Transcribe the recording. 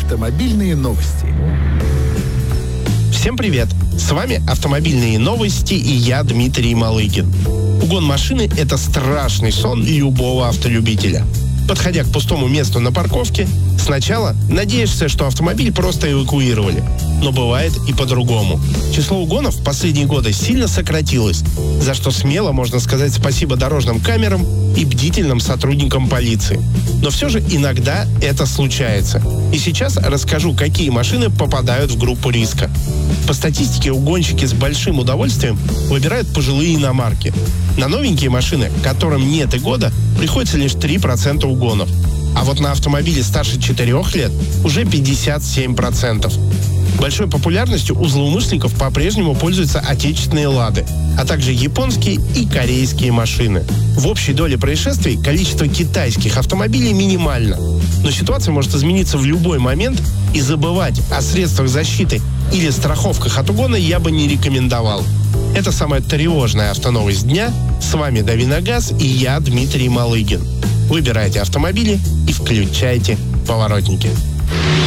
Автомобильные новости. Всем привет! С вами «Автомобильные новости» и я, Дмитрий Малыгин. Угон машины – это страшный сон любого автолюбителя. Подходя к пустому месту на парковке, сначала надеешься, что автомобиль просто эвакуировали. Но бывает и по-другому. Число угонов в последние годы сильно сократилось, за что смело можно сказать спасибо дорожным камерам и бдительным сотрудникам полиции. Но все же иногда это случается. И сейчас расскажу, какие машины попадают в группу риска. По статистике, угонщики с большим удовольствием выбирают пожилые иномарки. На новенькие машины, которым нет и года, приходится лишь 3% угонов. А вот на автомобиле старше 4 лет уже 57%. Большой популярностью у злоумышленников по-прежнему пользуются отечественные «Лады», а также японские и корейские машины. В общей доле происшествий количество китайских автомобилей минимально. Но ситуация может измениться в любой момент, и забывать о средствах защиты или страховках от угона я бы не рекомендовал. Это самая тревожная автоновость дня. С вами Давиногаз и я, Дмитрий Малыгин. Выбирайте автомобили и включайте поворотники.